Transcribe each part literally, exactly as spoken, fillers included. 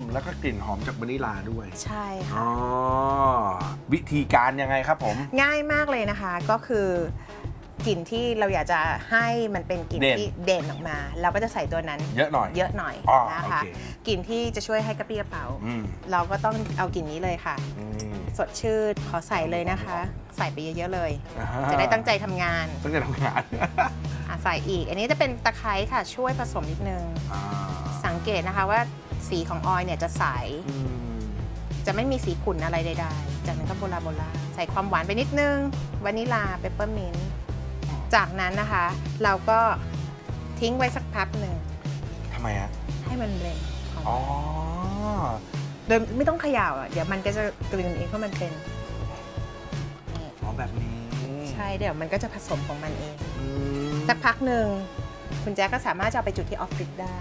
แล้วก็กลิ่นหอมจากวานิลาด้วยใช่ค่ะอ๋อวิธีการยังไงครับผมง่ายมากเลยนะคะก็คือกลิ่นที่เราอยากจะให้มันเป็นกลิ่นที่เด่นออกมาเราก็จะใส่ตัวนั้นเยอะหน่อยเยอะหน่อยนะคะกลิ่นที่จะช่วยให้กระปี้กระเป๋าเราก็ต้องเอากลิ่นนี้เลยค่ะสดชื่นขอใส่เลยนะคะใส่ไปเยอะๆเลยจะได้ตั้งใจทำงานตั้งใจทำงานใส่อีกอันนี้จะเป็นตะไคร้ค่ะช่วยผสมนิดนึงสังเกตนะคะว่าสีของออยเนี่ยจะใสจะไม่มีสีขุ่นอะไรใดๆจากนั้นก็โบราณโบราณใส่ความหวานไปนิดนึงวานิลาเปปเปอร์มินต์จากนั้นนะคะเราก็ทิ้งไว้สักพักหนึ่งทำไมฮะให้มันเบลนด์อ๋อโดยไม่ต้องเขย่าอ่ะเดี๋ยวมันก็จะกลืนเองเพราะมันเป็นอ๋อแบบนี้ใช่เดี๋ยวมันก็จะผสมของมันเองสักพักหนึ่งคุณแจ๊คก็สามารถจะเอาไปจุดที่ออฟฟิศได้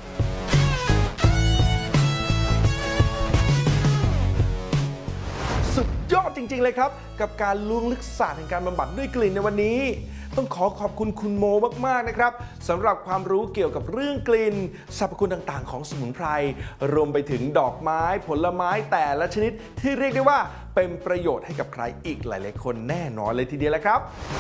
สุดยอดจริงๆเลยครับกับการล้วงลึกศาสตร์แห่งการบำบัดด้วยกลิ่นในวันนี้ต้องขอขอบคุณคุณโมมากๆนะครับสำหรับความรู้เกี่ยวกับเรื่องกลิ่นสรรพคุณต่างๆของสมุนไพรรวมไปถึงดอกไม้ผลไม้แต่ละชนิดที่เรียกได้ว่าเป็นประโยชน์ให้กับใครอีกหลายๆคนแน่นอนเลยทีเดียวแหละครับ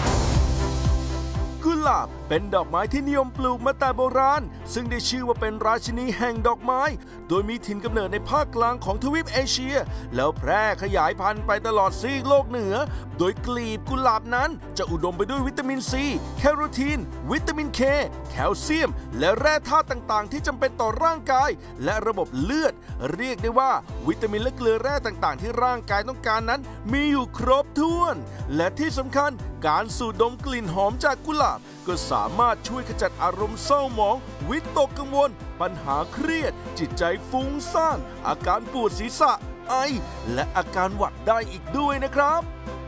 กุหลาบเป็นดอกไม้ที่นิยมปลูกมาแต่โบราณซึ่งได้ชื่อว่าเป็นราชินีแห่งดอกไม้โดยมีถิ่นกำเนิดในภาคกลางของทวีปเอเชียแล้วแพร่ขยายพันธุ์ไปตลอดซีกโลกเหนือโดยกลีบกุหลาบนั้นจะอุดมไปด้วยวิตามินซีแคโรทีนวิตามินเคแคลเซียมและแร่ธาตุต่างๆที่จำเป็นต่อร่างกายและระบบเลือดเรียกได้ว่าวิตามินและเกลือแร่ต่างๆที่ร่างกายต้องการนั้นมีอยู่ครบถ้วนและที่สำคัญการสูดดมกลิ่นหอมจากกุหลาบก็สามารถช่วยขจัดอารมณ์เศร้าหมองวิตกกังวลปัญหาเครียดจิตใจฟุ้งซ่านอาการปวดศีรษะไอและอาการหวัดได้อีกด้วยนะครับ